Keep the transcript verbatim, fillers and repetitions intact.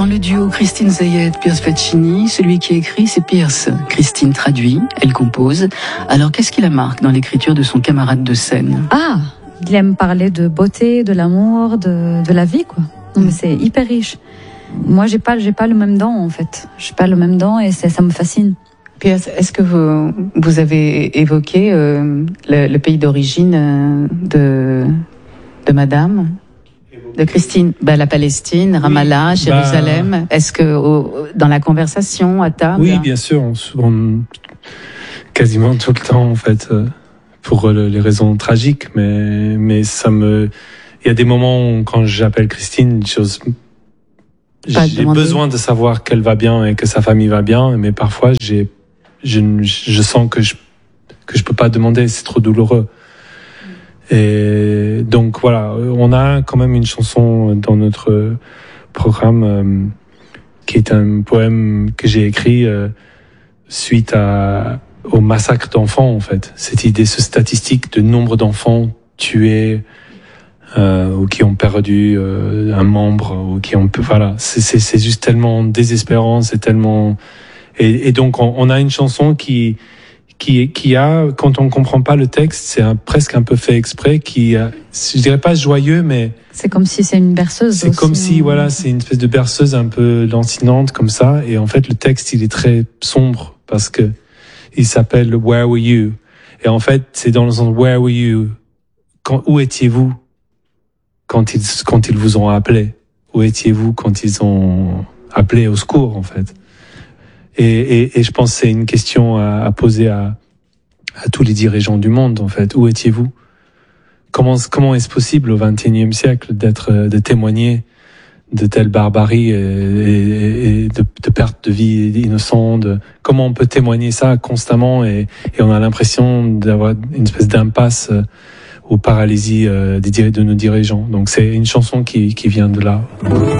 le duo Christine Zayed, Pierce Faccini, celui qui écrit, c'est Pierce. Christine traduit, elle compose. Alors, qu'est-ce qui la marque dans l'écriture de son camarade de scène? Ah, il aime parler de beauté, de l'amour, de, de la vie, quoi. Non, mais c'est hyper riche. Moi, j'ai pas, j'ai pas le même don, en fait. J'ai pas le même don et ça, ça me fascine. Pierce, est-ce que vous, vous avez évoqué euh, le, le pays d'origine euh, de, de Madame, de Christine, bah, la Palestine, Ramallah, oui, Jérusalem. Bah... Est-ce que au, dans la conversation à table? Oui, bien sûr, on, on, quasiment tout le temps en fait, euh, pour euh, les raisons tragiques, mais mais ça me, il y a des moments où, quand j'appelle Christine, j'ose, j'ai besoin de savoir qu'elle va bien et que sa famille va bien, mais parfois j'ai Je, je sens que je que je peux pas demander, c'est trop douloureux. Et donc voilà, on a quand même une chanson dans notre programme euh, qui est un poème que j'ai écrit euh, suite à au massacre d'enfants en fait. Cette idée, ce statistique de nombre d'enfants tués euh, ou qui ont perdu euh, un membre ou qui ont voilà, c'est c'est c'est juste tellement désespérant, c'est tellement. Et, et donc, on, on a une chanson qui, qui, qui a, quand on comprend pas le texte, c'est un, presque un peu fait exprès, qui, a, je dirais pas joyeux, mais c'est comme si c'est une berceuse. C'est aussi, comme si, hein. voilà, c'est une espèce de berceuse un peu lancinante comme ça. Et en fait, le texte, il est très sombre parce que il s'appelle Where Were You? Et en fait, c'est dans le sens Where Were You? Quand, où étiez-vous quand ils, quand ils vous ont appelé? Où étiez-vous quand ils ont appelé au secours, en fait? Et, et, et je pense que c'est une question à, à poser à, à tous les dirigeants du monde, en fait. Où étiez-vous? Comment, comment est-ce possible au vingt et unième siècle d'être, de témoigner de telle barbarie et, et, et de, de perte de vie innocente? Comment on peut témoigner ça constamment et, et on a l'impression d'avoir une espèce d'impasse ou paralysie des, de nos dirigeants. Donc c'est une chanson qui, qui vient de là.